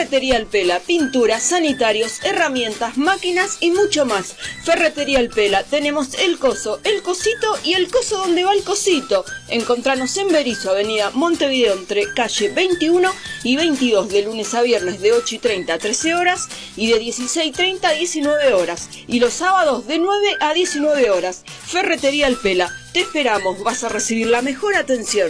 Ferretería El Pela, pinturas, sanitarios, herramientas, máquinas y mucho más. Ferretería El Pela, tenemos el coso, el cosito y el coso donde va el cosito. Encontranos en Berisso, avenida Montevideo, entre calle 21 y 22, de lunes a viernes de 8:30 a 13 horas y de 16:30 a 19 horas. Y los sábados de 9 a 19 horas. Ferretería El Pela, te esperamos, vas a recibir la mejor atención.